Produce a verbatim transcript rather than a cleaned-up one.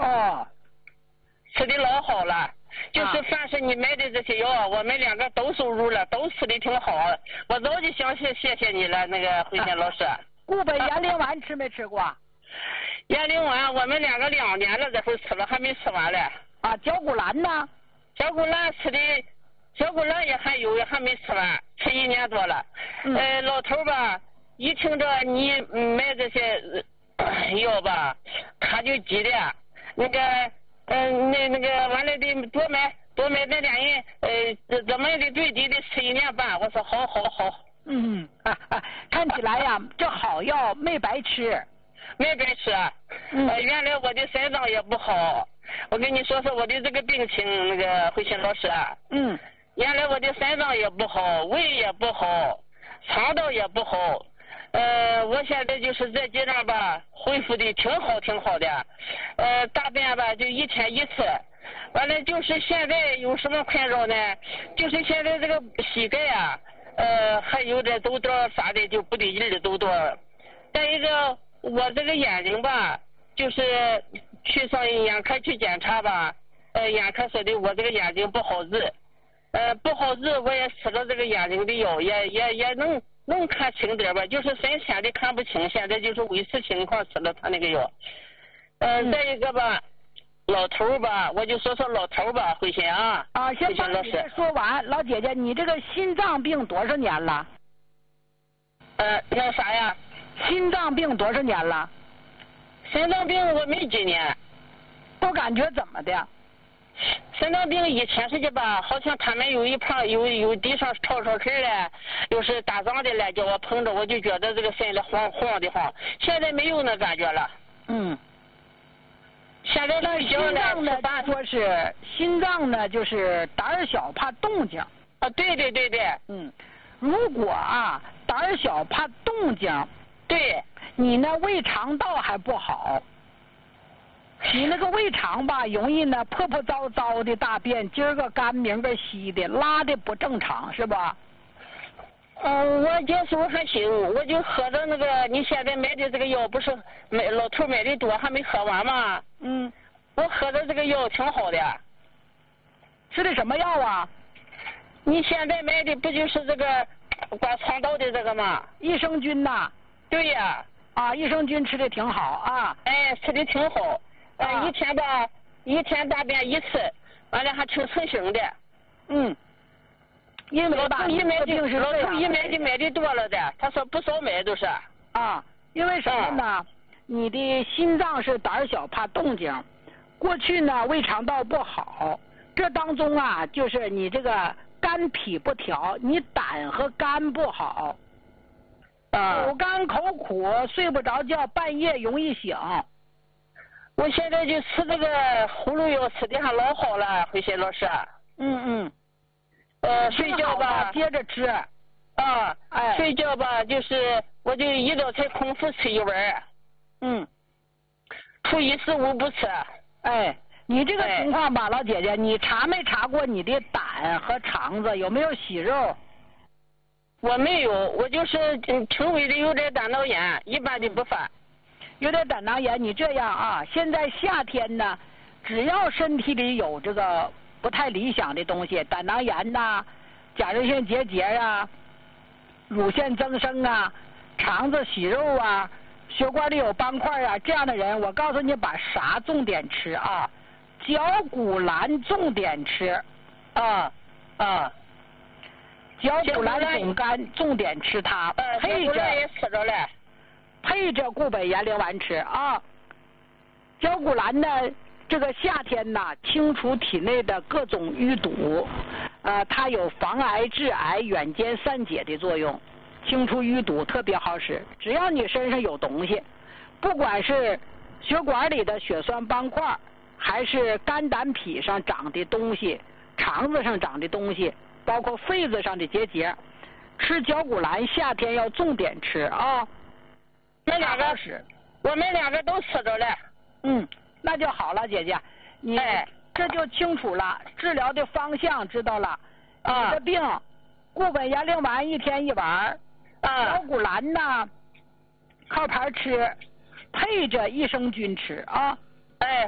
哦， 吃的老好了。就是凡是你买的这些药，我们两个都收入了，都吃的挺好。我早就想谢谢谢你了，那个慧贤老师。 固本延龄丸吃没吃过？ 延龄丸我们两个两年了，这会吃了，还没吃完嘞。 啊，焦骨兰呢？ 焦骨兰吃的，焦骨兰也还有，也还没吃完，吃一年多了。 嗯、 呃，老头吧，一听着你买这些药吧，他就急的，那个。嗯，那那个完了得多买多买那点人，呃，怎么也得最低的吃一年半。我说好好好。 嗯，啊啊，看起来呀，这好药没白吃， 没白吃。 嗯、 呃，原来我的肾脏也不好，我跟你说说我的这个病情，那个慧心老师。 嗯。 原来我的肾脏也不好，胃也不好，肠道也不好。呃，我现在就是这几张吧，恢复的挺好挺好的，呃，大便吧就一天一次，完了就是现在有什么困扰呢？就是现在这个膝盖啊，呃，还有点抖动啥的就不得劲的抖动。再一个，我这个眼睛吧，就是去上眼科去检查吧，呃，眼科说的我这个眼睛不好治，呃，不好治，我也吃了这个眼睛的药，也也也能。能看清点吧，就是深浅的看不清，现在就是维持情况吃了他那个药。呃， 嗯、 再一个吧，老头吧，我就说说老头吧，慧心啊。 啊，先把你这说完，老姐姐，你这个心脏病多少年了？ 呃，那啥呀？ 心脏病多少年了？ 心脏病我没几年。 都感觉怎么的？ 心脏病以前是的吧，好像他们有一旁有有地上吵吵气嘞，又是打仗的嘞，叫我碰着我就觉得这个身里晃晃的慌，现在没有那感觉了。 嗯。 现在那心脏呢？说是心脏呢，就是胆小怕动静。 啊，对对对对。 嗯。如果啊胆小怕动静， 对， 你呢胃肠道还不好。你那个胃肠吧，容易呢破破糟糟的大便，今儿个干明个稀的，拉的不正常，是吧？ 嗯，我这时候还行，我就喝着那个你现在买的这个药，不是买老头买的多，还没喝完吗？ 嗯， 我喝的这个药挺好的。 吃的什么药啊？ 你现在买的不就是这个管肠道的这个吗？ 益生菌呐。 对呀。 啊，益生菌吃的挺好啊。 哎，吃的挺好。呃，啊、一天吧，一天大便一次，完了还挺成型的。 嗯。因为吧， 一买的老头一买的买的多了的，他说不少买都是。 啊，因为什么呢？嗯、你的心脏是胆小怕动静，过去呢胃肠道不好，这当中啊就是你这个肝脾不调，你胆和肝不好。 啊。 口干口苦，睡不着觉，半夜容易醒。 我现在就吃这个葫芦药，吃的还老好了，慧心老师。 嗯嗯。 呃，睡觉吧， 接着吃。 啊， 哎， 睡觉吧，就是我就一道菜空腹吃一碗。 嗯。 初一十五不吃。 哎，你这个情况吧，哎、老姐姐，你查没查过你的胆和肠子有没有息肉？ 我没有，我就是轻微的有点胆囊炎，一般的不犯。 有点胆囊炎，你这样啊，现在夏天呢，只要身体里有这个不太理想的东西，胆囊炎呐、甲状腺结节啊、乳腺增生啊、肠子息肉啊、血管里有斑块啊，这样的人，我告诉你，把啥重点吃啊？焦骨兰重点吃， 啊啊， 焦骨兰总干重点吃它， 呃， 配着也吃着了。 配着固本延龄丸吃啊。焦骨兰呢，这个夏天呐，清除体内的各种淤堵，呃，它有防癌治癌、远坚散结的作用，清除淤堵特别好使。只要你身上有东西，不管是血管里的血栓斑块，还是肝胆脾上长的东西，肠子上长的东西，包括肺子上的结节，吃焦骨兰夏天要重点吃啊。 那两个是， 我们两个都吃着了。 嗯，那就好了，姐姐，你、 哎、 这就清楚了，治疗的方向知道了。 啊。 你的病，固本延龄丸一天一丸， 啊。 焦骨兰呢，靠盘吃，配着益生菌吃啊。 哎，